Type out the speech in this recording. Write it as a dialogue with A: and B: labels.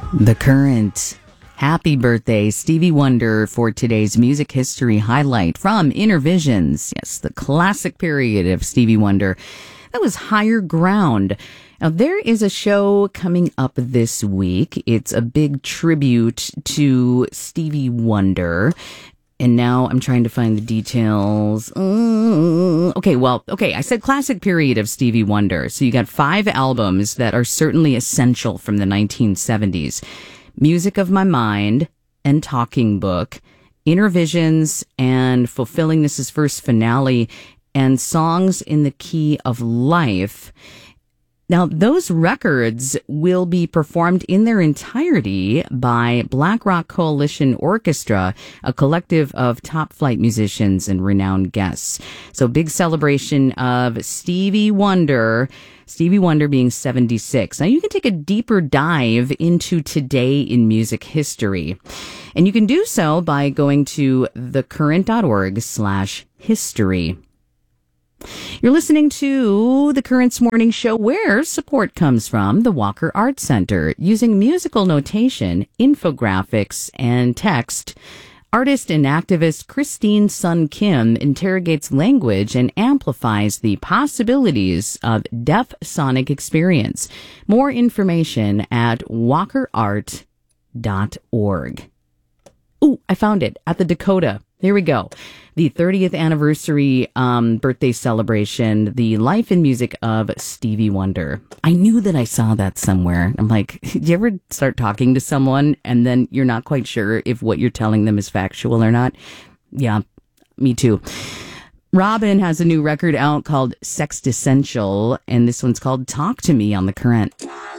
A: The Current. Happy birthday, Stevie Wonder, for today's music history highlight from Innervisions. Yes, the classic period of Stevie Wonder. That was Higher Ground. Now, there is a show coming up this week. It's a big tribute to Stevie Wonder. And now I'm trying to find the details. Okay, I said classic period of Stevie Wonder. So you got 5 albums that are certainly essential from the 1970s. Music of My Mind and Talking Book, Innervisions and Fulfilling This Is First Finale, and Songs in the Key of Life. Now, those records will be performed in their entirety by Black Rock Coalition Orchestra, a collective of top flight musicians and renowned guests. So big celebration of Stevie Wonder being 76. Now, you can take a deeper dive into today in music history. And you can do so by going to thecurrent.org/history. You're listening to The Current's Morning Show, where support comes from the Walker Art Center. Using musical notation, infographics, and text, artist and activist Christine Sun Kim interrogates language and amplifies the possibilities of deaf sonic experience. More information at walkerart.org. Ooh, I found it at the Dakota. Here we go. The 30th anniversary birthday celebration, the life and music of Stevie Wonder. I knew that I saw that somewhere. I'm like, do you ever start talking to someone and then you're not quite sure if what you're telling them is factual or not? Yeah, me too. Robin has a new record out called Sextessential, and this one's called Talk to Me on The Current.